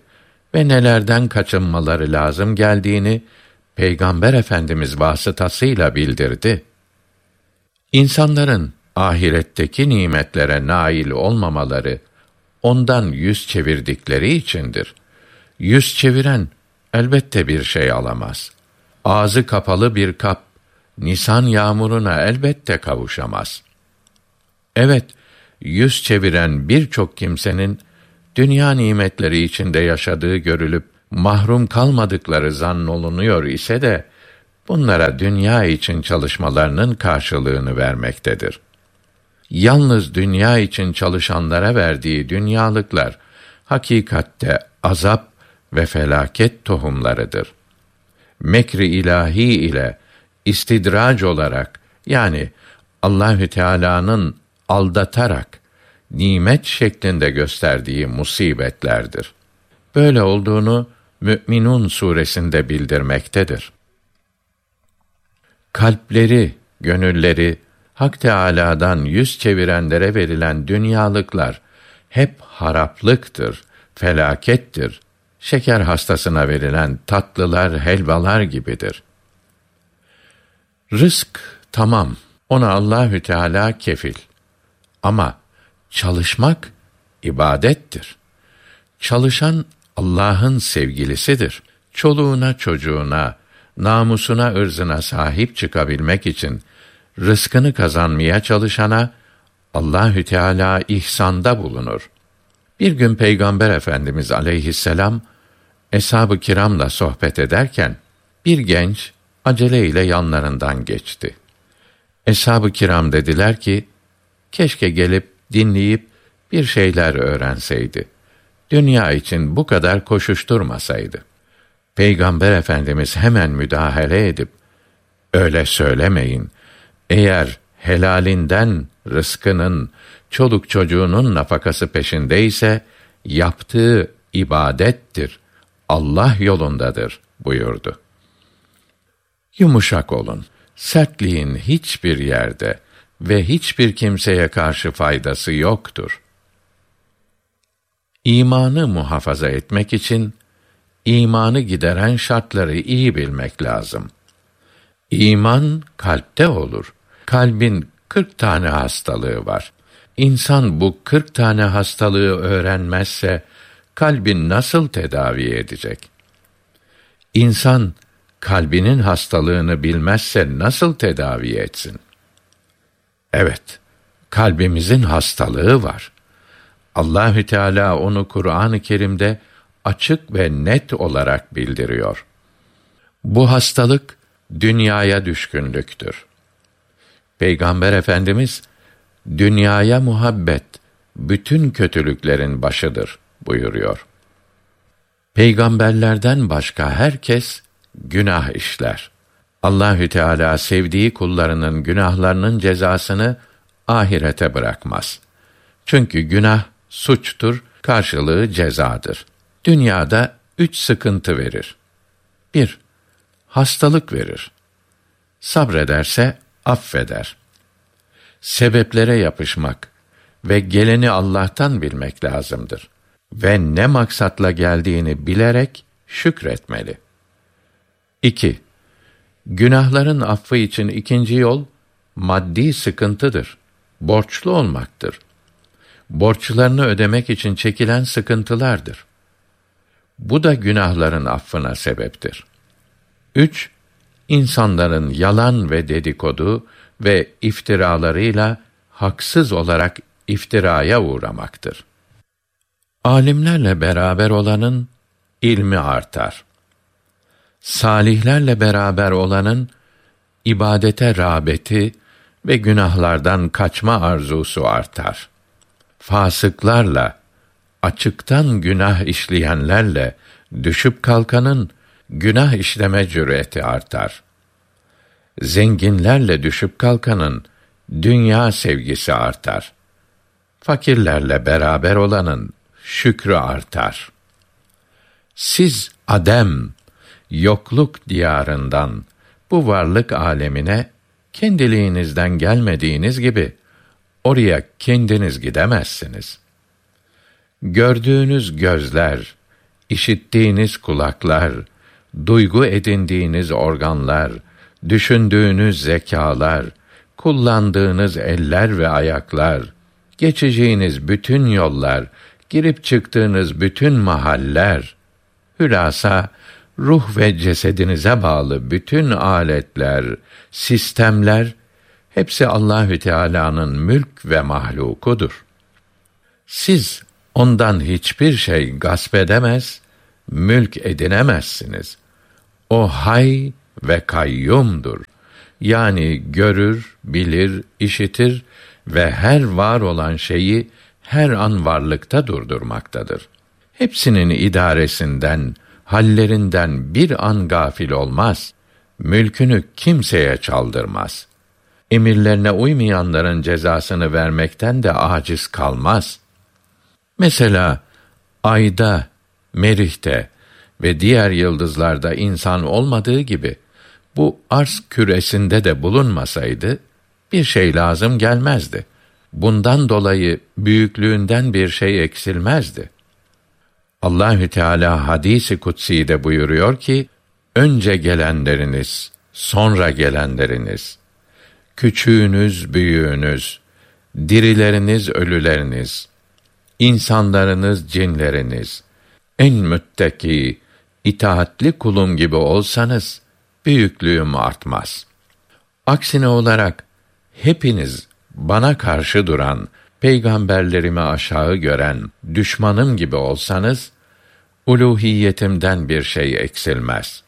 ve nelerden kaçınmaları lazım geldiğini Peygamber Efendimiz vasıtasıyla bildirdi. İnsanların ahiretteki nimetlere nail olmamaları ondan yüz çevirdikleri içindir. Yüz çeviren elbette bir şey alamaz. Ağzı kapalı bir kap nisan yağmuruna elbette kavuşamaz. Evet, yüz çeviren birçok kimsenin dünya nimetleri içinde yaşadığı görülüp mahrum kalmadıkları zannolunuyor ise de bunlara dünya için çalışmalarının karşılığını vermektedir. Yalnız dünya için çalışanlara verdiği dünyalıklar hakikatte azap ve felaket tohumlarıdır. Mekr-i ilahi ile istidrac olarak, yani Allahü Teala'nın aldatarak nimet şeklinde gösterdiği musibetlerdir. Böyle olduğunu Mü'minun suresinde bildirmektedir. Kalpleri, gönülleri Hak Teâlâ'dan yüz çevirenlere verilen dünyalıklar hep haraplıktır, felakettir. Şeker hastasına verilen tatlılar, helvalar gibidir. Rızk tamam, ona Allahü Teala kefil. Ama çalışmak ibadettir. Çalışan Allah'ın sevgilisidir. Çoluğuna, çocuğuna, namusuna, ırzına sahip çıkabilmek için rızkını kazanmaya çalışana Allahü Teala ihsanda bulunur. Bir gün Peygamber Efendimiz aleyhisselam eshab-ı kiramla sohbet ederken bir genç aceleyle yanlarından geçti. Eshab-ı kiram dediler ki, keşke gelip dinleyip bir şeyler öğrenseydi. Dünya için bu kadar koşuşturmasaydı. Peygamber Efendimiz hemen müdahale edip, öyle söylemeyin. Eğer helalinden rızkının, çoluk çocuğunun nafakası peşindeyse, yaptığı ibadettir, Allah yolundadır buyurdu. Yumuşak olun. Sertliğin hiçbir yerde ve hiçbir kimseye karşı faydası yoktur. İmanı muhafaza etmek için, imanı gideren şartları iyi bilmek lazım. İman kalpte olur. Kalbin 40 tane hastalığı var. İnsan bu 40 tane hastalığı öğrenmezse, kalbin nasıl tedavi edecek? İnsan, kalbinin hastalığını bilmezse nasıl tedavi etsin? Evet, kalbimizin hastalığı var. Allahü Teala onu Kur'an-ı Kerim'de açık ve net olarak bildiriyor. Bu hastalık dünyaya düşkünlüktür. Peygamber Efendimiz, dünyaya muhabbet bütün kötülüklerin başıdır buyuruyor. Peygamberlerden başka herkes günah işler. Allahü Teala sevdiği kullarının günahlarının cezasını ahirete bırakmaz. Çünkü günah suçtur, karşılığı cezadır. Dünyada 3 sıkıntı verir. 1. Hastalık verir. Sabrederse affeder. Sebeplere yapışmak ve geleni Allah'tan bilmek lazımdır. Ve ne maksatla geldiğini bilerek şükretmeli. 2. Günahların affı için ikinci yol, maddi sıkıntıdır. Borçlu olmaktır. Borçlarını ödemek için çekilen sıkıntılardır. Bu da günahların affına sebeptir. 3. İnsanların yalan ve dedikodu ve iftiralarıyla haksız olarak iftiraya uğramaktır. Alimlerle beraber olanın ilmi artar. Salihlerle beraber olanın ibadete rağbeti ve günahlardan kaçma arzusu artar. Fasıklarla, açıktan günah işleyenlerle düşüp kalkanın günah işleme cüreti artar. Zenginlerle düşüp kalkanın dünya sevgisi artar. Fakirlerle beraber olanın şükrü artar. Siz adem, yokluk diyarından bu varlık alemine kendiliğinizden gelmediğiniz gibi oraya kendiniz gidemezsiniz. Gördüğünüz gözler, işittiğiniz kulaklar, duygu edindiğiniz organlar, düşündüğünüz zekalar, kullandığınız eller ve ayaklar, geçeceğiniz bütün yollar, girip çıktığınız bütün mahaller, hülasa ruh ve cesedinize bağlı bütün aletler, sistemler, hepsi Allahü Teala'nın mülk ve mahlukudur. Siz ondan hiçbir şey gasp edemez, mülk edinemezsiniz. O hay ve kayyumdur. Yani görür, bilir, işitir ve her var olan şeyi her an varlıkta durdurmaktadır. Hepsinin idaresinden, hallerinden bir an gafil olmaz. Mülkünü kimseye çaldırmaz. Emirlerine uymayanların cezasını vermekten de aciz kalmaz. Mesela ayda, merihte ve diğer yıldızlarda insan olmadığı gibi bu arz küresinde de bulunmasaydı bir şey lazım gelmezdi. Bundan dolayı büyüklüğünden bir şey eksilmezdi. Allahü Teala hadis-i kutsi'de buyuruyor ki: önce gelenleriniz, sonra gelenleriniz, küçüğünüz, büyüğünüz, dirileriniz, ölüleriniz, insanlarınız, cinleriniz, en müttaki, itaatli kulum gibi olsanız, büyüklüğüm artmaz. Aksine olarak, hepiniz bana karşı duran, peygamberlerimi aşağı gören, düşmanım gibi olsanız, uluhiyetimden bir şey eksilmez.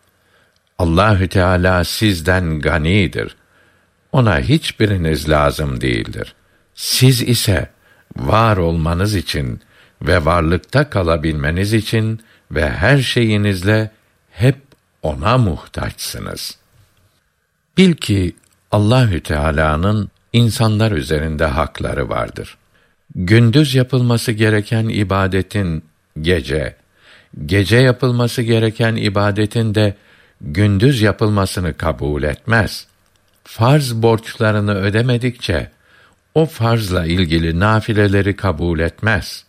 Allahü Teala sizden ganidir. Ona hiçbiriniz lazım değildir. Siz ise var olmanız için ve varlıkta kalabilmeniz için ve her şeyinizle hep ona muhtaçsınız. Bil ki Allahü Teala'nın insanlar üzerinde hakları vardır. Gündüz yapılması gereken ibadetin gece, gece yapılması gereken ibadetin de gündüz yapılmasını kabul etmez. Farz borçlarını ödemedikçe o farzla ilgili nafileleri kabul etmez.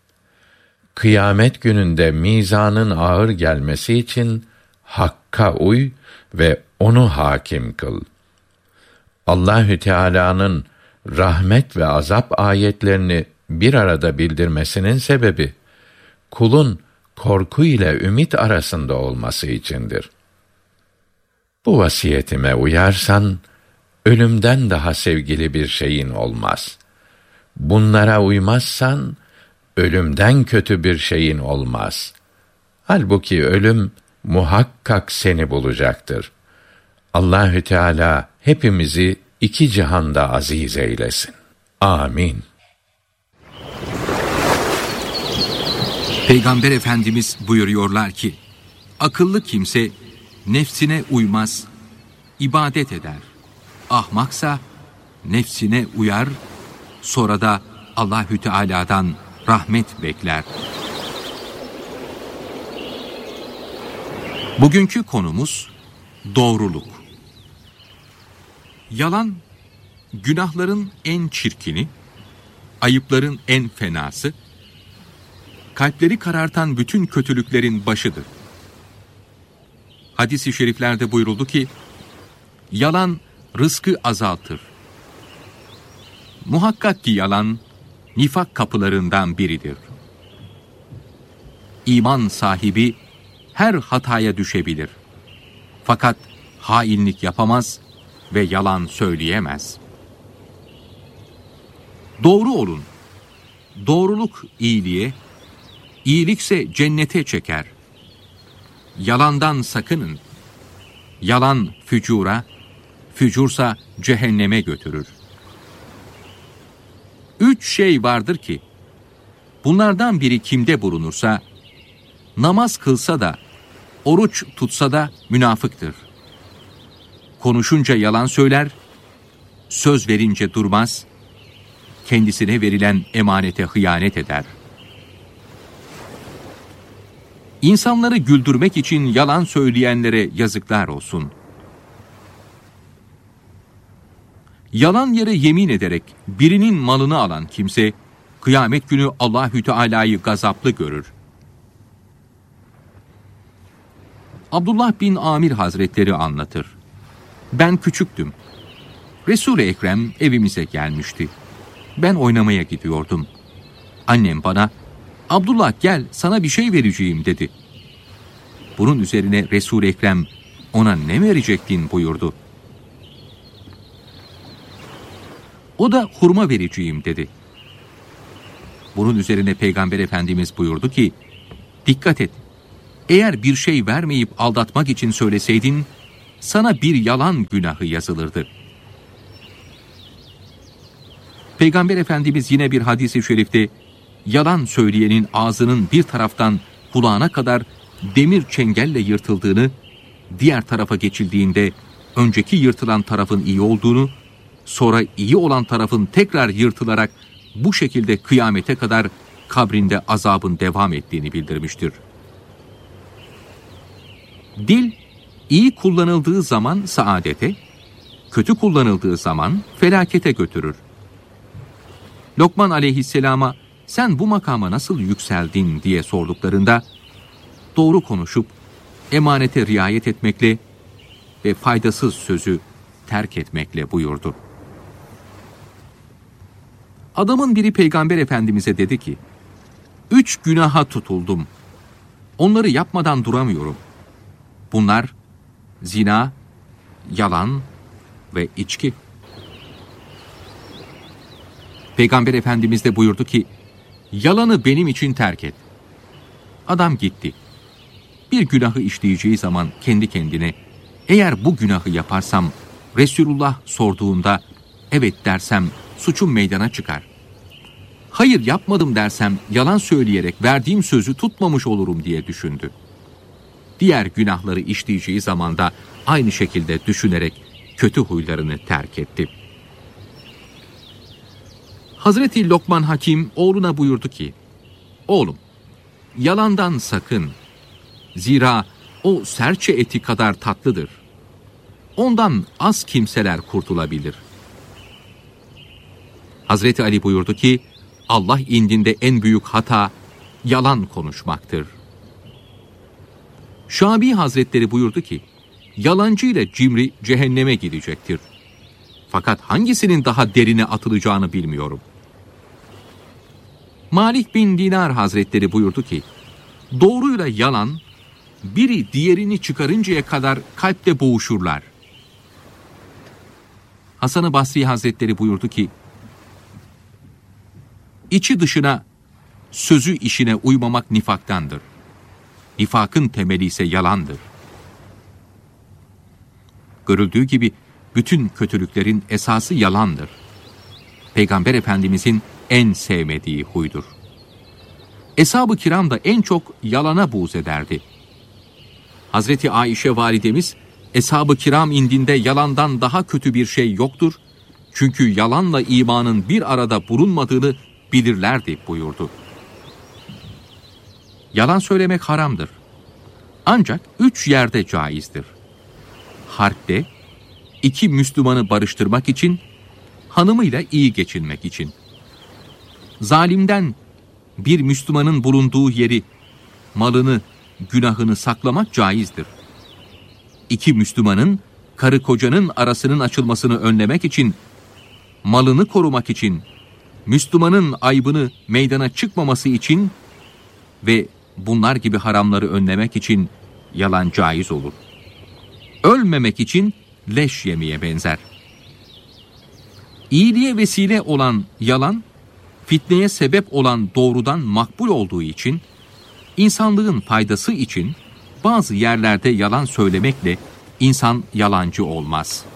Kıyamet gününde mizanın ağır gelmesi için hakka uy ve onu hakim kıl. Allahü Teala'nın rahmet ve azap ayetlerini bir arada bildirmesinin sebebi kulun korku ile ümit arasında olması içindir. Bu vasiyetime uyarsan ölümden daha sevgili bir şeyin olmaz. Bunlara uymazsan ölümden kötü bir şeyin olmaz. Halbuki ölüm muhakkak seni bulacaktır. Allahü Teala hepimizi iki cihanda aziz eylesin. Amin.
Peygamber Efendimiz buyuruyorlar ki, akıllı kimse nefsine uymaz, ibadet eder. Ahmaksa nefsine uyar, sonra da Allahü Teala'dan rahmet bekler. Bugünkü konumuz doğruluk. Yalan, günahların en çirkini, ayıpların en fenası, kalpleri karartan bütün kötülüklerin başıdır. Hadis-i şeriflerde buyuruldu ki, yalan rızkı azaltır. Muhakkak ki yalan, nifak kapılarından biridir. İman sahibi her hataya düşebilir. Fakat hainlik yapamaz ve yalan söyleyemez. Doğru olun. Doğruluk iyiliğe, iyilikse cennete çeker. Yalandan sakının. Yalan fücura, fücursa cehenneme götürür. 3 şey vardır ki, bunlardan biri kimde bulunursa, namaz kılsa da, oruç tutsa da münafıktır. Konuşunca yalan söyler, söz verince durmaz, kendisine verilen emanete hıyanet eder. İnsanları güldürmek için yalan söyleyenlere yazıklar olsun. Yalan yere yemin ederek birinin malını alan kimse, kıyamet günü Allahü Teala'yı gazaplı görür. Abdullah bin Amir Hazretleri anlatır. Ben küçüktüm. Resul-i Ekrem evimize gelmişti. Ben oynamaya gidiyordum. Annem bana, Abdullah gel sana bir şey vereceğim dedi. Bunun üzerine Resul-i Ekrem ona ne verecektin buyurdu. O da hurma vereceğim dedi. Bunun üzerine Peygamber Efendimiz buyurdu ki, dikkat et, eğer bir şey vermeyip aldatmak için söyleseydin, sana bir yalan günahı yazılırdı. Peygamber Efendimiz yine bir hadis-i şerifte, yalan söyleyenin ağzının bir taraftan kulağına kadar demir çengelle yırtıldığını, diğer tarafa geçildiğinde önceki yırtılan tarafın iyi olduğunu, sonra iyi olan tarafın tekrar yırtılarak bu şekilde kıyamete kadar kabrinde azabın devam ettiğini bildirmiştir. Dil, iyi kullanıldığı zaman saadete, kötü kullanıldığı zaman felakete götürür. Lokman aleyhisselama sen bu makama nasıl yükseldin diye sorduklarında, doğru konuşup emanete riayet etmekle ve faydasız sözü terk etmekle buyurdu. Adamın biri Peygamber Efendimiz'e dedi ki, 3 günaha tutuldum. Onları yapmadan duramıyorum. Bunlar zina, yalan ve içki. Peygamber Efendimiz de buyurdu ki, yalanı benim için terk et. Adam gitti. Bir günahı işleyeceği zaman kendi kendine, eğer bu günahı yaparsam, Resulullah sorduğunda, evet dersem suçum meydana çıkar. Hayır yapmadım dersem, yalan söyleyerek verdiğim sözü tutmamış olurum diye düşündü. Diğer günahları işleyeceği zaman da aynı şekilde düşünerek kötü huylarını terk etti. Hazreti Lokman Hakim oğluna buyurdu ki, oğlum, yalandan sakın. Zira o serçe eti kadar tatlıdır. Ondan az kimseler kurtulabilir. Hazreti Ali buyurdu ki, Allah indinde en büyük hata yalan konuşmaktır. Şabi Hazretleri buyurdu ki, yalancı ile cimri cehenneme gidecektir. Fakat hangisinin daha derine atılacağını bilmiyorum. Malik bin Dinar Hazretleri buyurdu ki, doğruyla yalan, biri diğerini çıkarıncaya kadar kalpte boğuşurlar. Hasan-ı Basri Hazretleri buyurdu ki, içi dışına, sözü işine uymamak nifaktandır. Nifakın temeli ise yalandır. Görüldüğü gibi bütün kötülüklerin esası yalandır. Peygamber Efendimizin en sevmediği huydur. Eshab-ı kiram da en çok yalana buğz ederdi. Hazreti Ayşe validemiz, Eshab-ı kiram indinde yalandan daha kötü bir şey yoktur. Çünkü yalanla imanın bir arada bulunmadığını bilirlerdi buyurdu. Yalan söylemek haramdır. Ancak 3 yerde caizdir. Harpte, 2 Müslümanı barıştırmak için, hanımıyla iyi geçinmek için. Zalimden bir Müslümanın bulunduğu yeri, malını, günahını saklamak caizdir. 2 Müslümanın, karı kocanın arasının açılmasını önlemek için, malını korumak için, Müslümanın aybını meydana çıkmaması için ve bunlar gibi haramları önlemek için yalan caiz olur. Ölmemek için leş yemeye benzer. İyiliğe vesile olan yalan, fitneye sebep olan doğrudan makbul olduğu için, insanlığın faydası için bazı yerlerde yalan söylemekle insan yalancı olmaz.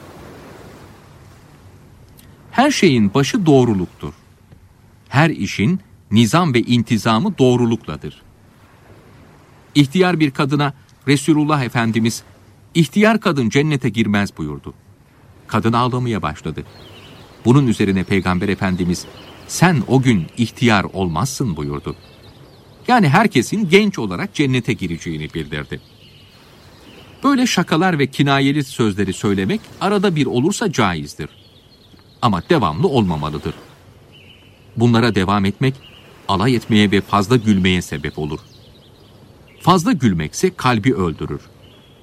Her şeyin başı doğruluktur. Her işin nizam ve intizamı doğrulukladır. İhtiyar bir kadına Resulullah Efendimiz, ihtiyar kadın cennete girmez buyurdu. Kadın ağlamaya başladı. Bunun üzerine Peygamber Efendimiz, sen o gün ihtiyar olmazsın buyurdu. Yani herkesin genç olarak cennete gireceğini bildirdi. Böyle şakalar ve kinayeli sözleri söylemek arada bir olursa caizdir. Ama devamlı olmamalıdır. Bunlara devam etmek, alay etmeye ve fazla gülmeye sebep olur. Fazla gülmekse kalbi öldürür.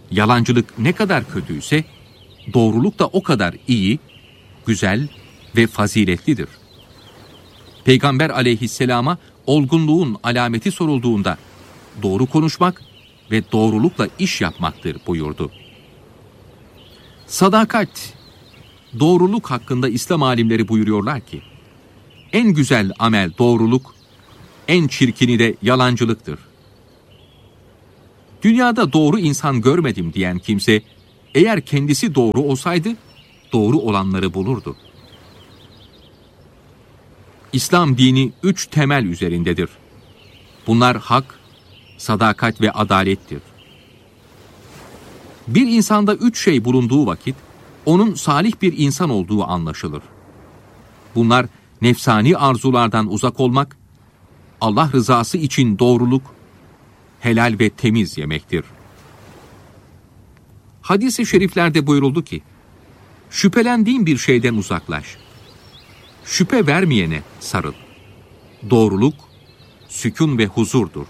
Yalancılık ne kadar kötüyse doğruluk da o kadar iyi, güzel ve faziletlidir. Peygamber aleyhisselama olgunluğun alameti sorulduğunda doğru konuşmak ve doğrulukla iş yapmaktır buyurdu. Sadakat, doğruluk hakkında İslam alimleri buyuruyorlar ki, en güzel amel doğruluk, en çirkini de yalancılıktır. Dünyada doğru insan görmedim diyen kimse, eğer kendisi doğru olsaydı, doğru olanları bulurdu. İslam dini 3 temel üzerindedir. Bunlar hak, sadakat ve adalettir. Bir insanda 3 şey bulunduğu vakit, onun salih bir insan olduğu anlaşılır. Bunlar nefsani arzulardan uzak olmak, Allah rızası için doğruluk, helal ve temiz yemektir. Hadis-i şeriflerde buyuruldu ki, şüphelendiğin bir şeyden uzaklaş. Şüphe vermeyene sarıl. Doğruluk, sükun ve huzurdur.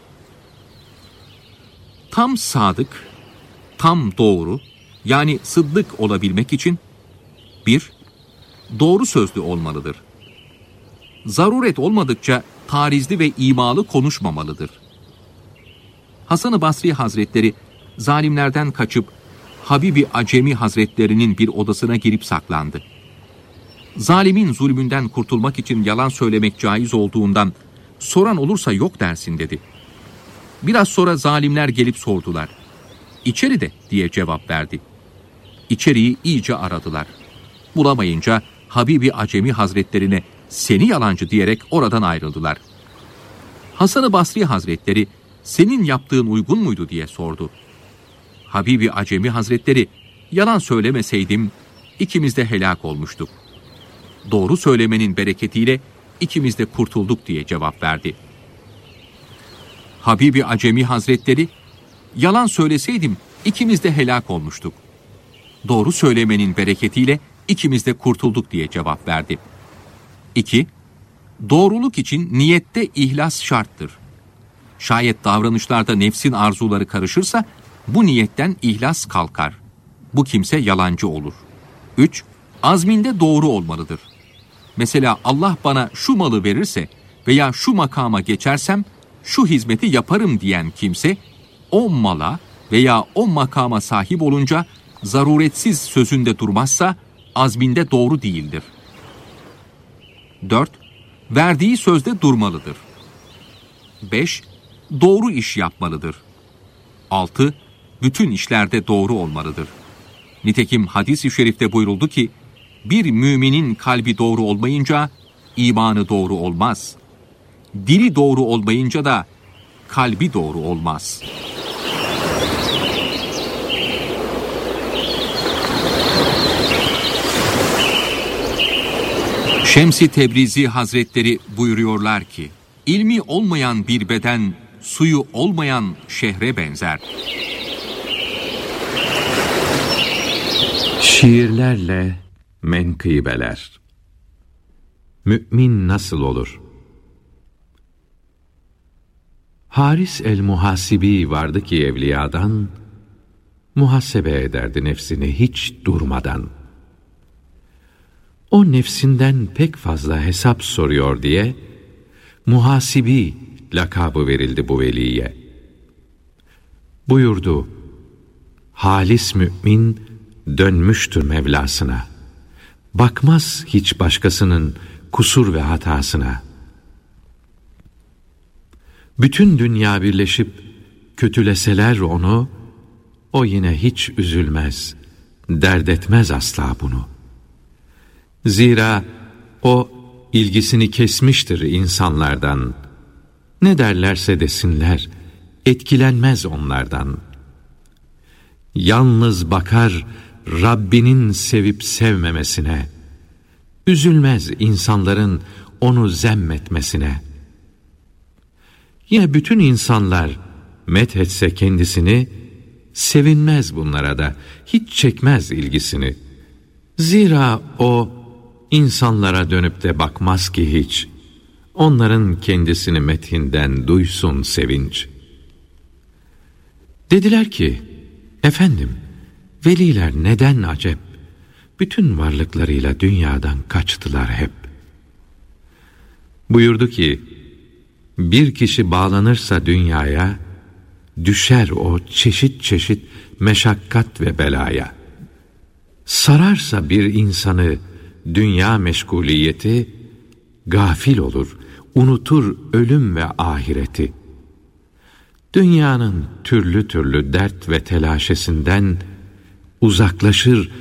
Tam sadık, tam doğru, yani sıddık olabilmek için 1. Doğru sözlü olmalıdır. Zaruret olmadıkça tarizli ve imalı konuşmamalıdır. Hasan-ı Basri Hazretleri zalimlerden kaçıp Habibi Acemi Hazretlerinin bir odasına girip saklandı. Zalimin zulmünden kurtulmak için yalan söylemek caiz olduğundan soran olursa yok dersin dedi. Biraz sonra zalimler gelip sordular. İçeride diye cevap verdi. İçeriği iyice aradılar. Bulamayınca Habibi Acemi Hazretlerine seni yalancı diyerek oradan ayrıldılar. Hasan-ı Basri Hazretleri senin yaptığın uygun muydu diye sordu. Habibi Acemi Hazretleri yalan söylemeseydim ikimiz de helak olmuştuk. Doğru söylemenin bereketiyle ikimiz de kurtulduk diye cevap verdi. Habibi Acemi Hazretleri yalan söyleseydim ikimiz de helak olmuştuk. Doğru söylemenin bereketiyle ikimiz de kurtulduk diye cevap verdi. 2. Doğruluk için niyette ihlas şarttır. Şayet davranışlarda nefsin arzuları karışırsa bu niyetten ihlas kalkar. Bu kimse yalancı olur. 3. Azminde doğru olmalıdır. Mesela Allah bana şu malı verirse veya şu makama geçersem şu hizmeti yaparım diyen kimse o mala veya o makama sahip olunca zaruretsiz sözünde durmazsa azminde doğru değildir. 4. Verdiği sözde durmalıdır. 5. Doğru iş yapmalıdır. 6. Bütün işlerde doğru olmalıdır. Nitekim hadis-i şerifte buyuruldu ki, bir müminin kalbi doğru olmayınca imanı doğru olmaz. Dili doğru olmayınca da kalbi doğru olmaz. Şems-i Tebrizi Hazretleri buyuruyorlar ki, ilmi olmayan bir beden, suyu olmayan şehre benzer.
Şiirlerle menkıbeler. Mümin nasıl olur? Haris el-Muhasibi vardı ki evliyadan, muhasebe ederdi nefsini hiç durmadan. O nefsinden pek fazla hesap soruyor diye, Muhasibi lakabı verildi bu veliye. Buyurdu, halis mümin dönmüştür Mevlasına. Bakmaz hiç başkasının kusur ve hatasına. Bütün dünya birleşip kötüleseler onu, o yine hiç üzülmez, dert etmez asla bunu. Zira o ilgisini kesmiştir insanlardan. Ne derlerse desinler, etkilenmez onlardan. Yalnız bakar Rabbinin sevip sevmemesine, üzülmez insanların onu zemmetmesine. Yine bütün insanlar methetse kendisini, sevinmez bunlara da, hiç çekmez ilgisini. Zira o insanlara dönüp de bakmaz ki hiç, onların kendisini methinden duysun sevinç. Dediler ki, Efendim, veliler neden acep? Bütün varlıklarıyla dünyadan kaçtılar hep. Buyurdu ki, bir kişi bağlanırsa dünyaya, düşer o çeşit çeşit meşakkat ve belaya. Sararsa bir insanı dünya meşguliyeti, gafil olur, unutur ölüm ve ahireti. Dünyanın türlü türlü dert ve telaşesinden uzaklaşır